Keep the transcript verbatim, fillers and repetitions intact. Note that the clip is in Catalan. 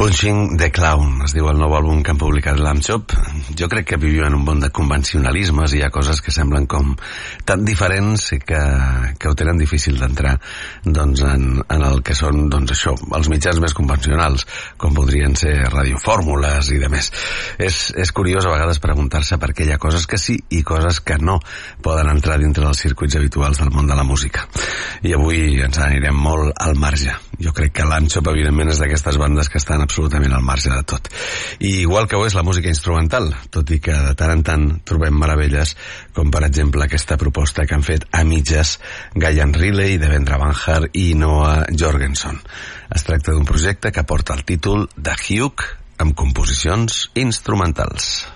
Punching the Clown es diu el nou àlbum que han publicat Lamb Chop. Jo crec que vivim en un món de convencionalismes i hi ha coses que semblen com tan diferents que, que ho tenen difícil d'entrar doncs, en, en el que són doncs, això, els mitjans més convencionals, com podrien ser radiofórmules i demés. És, és curiós a vegades preguntar-se per què hi ha coses que sí i coses que no poden entrar dintre dels circuits habituals del món de la música. I avui ens anirem molt al marge. Jo crec que Lamb Chop evidentment és d'aquestes bandes que estan absolutament al marge de tot. I igual que ho és la música instrumental, tot i que de tant en tant trobem meravelles, com per exemple aquesta proposta que han fet a mitges Guyan Riley, Devendra Banhart i Noah Jorgensen. Es tracta d'un projecte que porta el títol de Hugh amb composicions instrumentals.